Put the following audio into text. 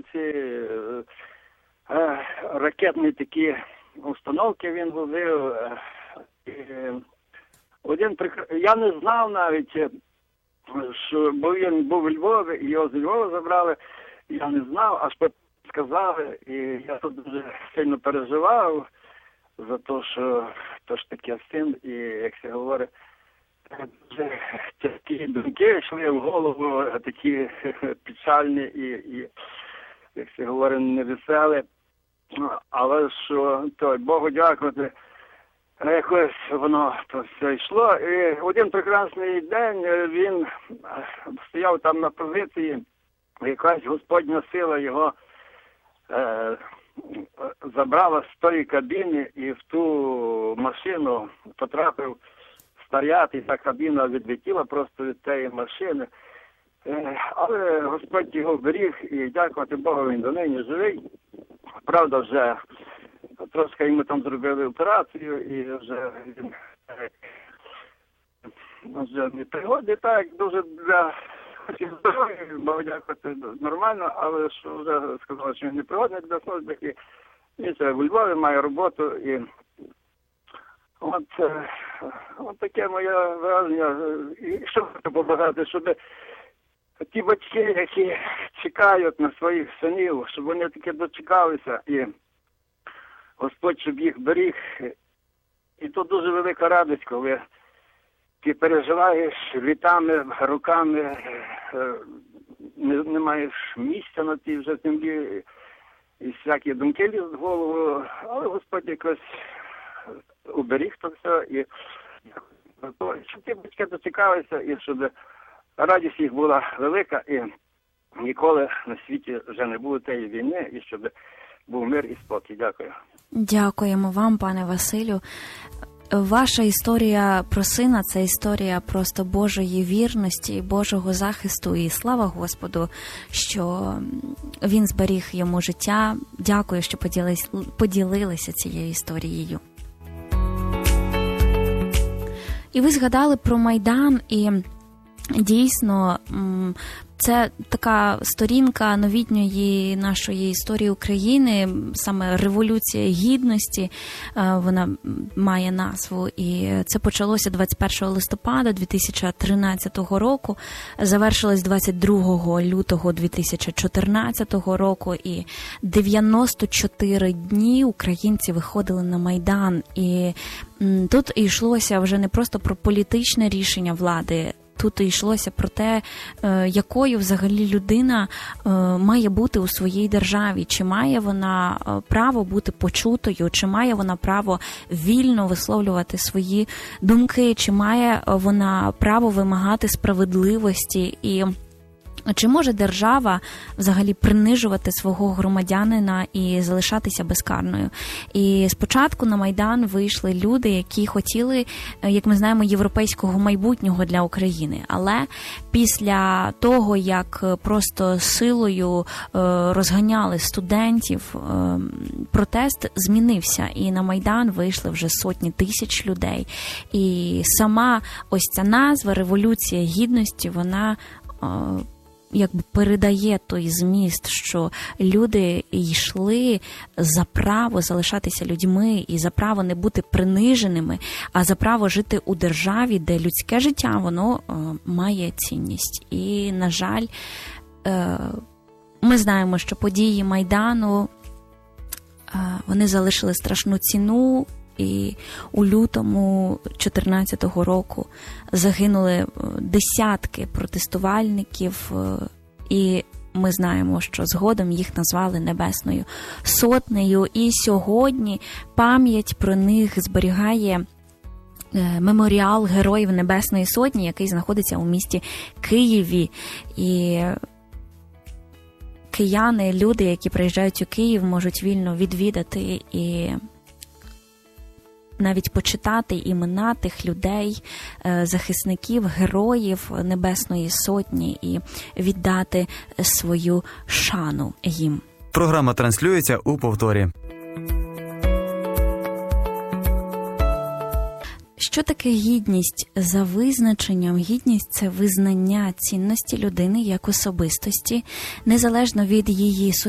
ракетні такі установки він возив. Я не знав навіть, що, бо він був у Львові, і його з Львова забрали. Я не знав, аж сказали, і я тут дуже сильно переживав за те, що то ж таке син, і, як се говорить, дуже тяжкі думки йшли в голову, такі печальні і як се говорить, невеселі. Але що, то Богу дякувати, якось воно то все йшло. І один прекрасний день він стояв там на позиції, якась Господня сила його забрала з тої кабіни і в ту машину потрапив снаряд, і та кабіна відлетіла просто від цієї машини. Але Господь його беріг, і дякувати Богу, він донині живий. Правда, вже трошки йому там зробили операцію, і вже він не пригоді, так, дуже для здоров'я, Богу дякувати, нормально, але що вже сказали, що він не пригодний для служби, і він ще в Львові має роботу, і от таке моє враження. І що хочу побажати, щоб ті батьки, які чекають на своїх синів, щоб вони таки дочекалися, і Господь, щоб їх беріг. І то дуже велика радість, коли ти переживаєш літами, роками, не маєш місця на тій вже землі, і всякі думки лізуть в голову, але Господь якось уберіг то все, і щоб ті батьки дочекалися, і щоб радість їх була велика, і ніколи на світі вже не було тієї війни, і щоб був мир і спокій. Дякую. Дякуємо вам, пане Василю. Ваша історія про сина – це історія просто Божої вірності, Божого захисту, і слава Господу, що він зберіг йому життя. Дякую, що поділилися цією історією. І ви згадали про Майдан, і дійсно це така сторінка новітньої нашої історії України, саме Революція Гідності, вона має назву. І це почалося 21 листопада 2013 року, завершилось 22 лютого 2014 року, і 94 дні українці виходили на Майдан. І тут йшлося вже не просто про політичне рішення влади, тут йшлося про те, якою взагалі людина має бути у своїй державі. Чи має вона право бути почутою, чи має вона право вільно висловлювати свої думки, чи має вона право вимагати справедливості, і чи може держава взагалі принижувати свого громадянина і залишатися безкарною? І спочатку на Майдан вийшли люди, які хотіли, як ми знаємо, європейського майбутнього для України. Але після того, як просто силою розганяли студентів, протест змінився. І на Майдан вийшли вже сотні тисяч людей. І сама ось ця назва «Революція Гідності», вона якби передає той зміст, що люди йшли за право залишатися людьми і за право не бути приниженими, а за право жити у державі, де людське життя, воно має цінність. І, на жаль, ми знаємо, що події Майдану, вони залишили страшну ціну. І у лютому 2014 року загинули десятки протестувальників, і ми знаємо, що згодом їх назвали Небесною Сотнею. І сьогодні пам'ять про них зберігає меморіал Героїв Небесної Сотні, який знаходиться у місті Києві. І кияни, люди, які приїжджають у Київ, можуть вільно відвідати і навіть почитати імена тих людей, захисників, героїв Небесної Сотні, і віддати свою шану їм. Програма транслюється у повторі. Що таке гідність? За визначенням, гідність – це визнання цінності людини як особистості, незалежно від її